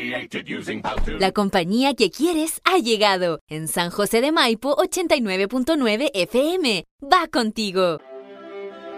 La compañía que quieres ha llegado. En San José de Maipo, 89.9 FM. ¡Va contigo!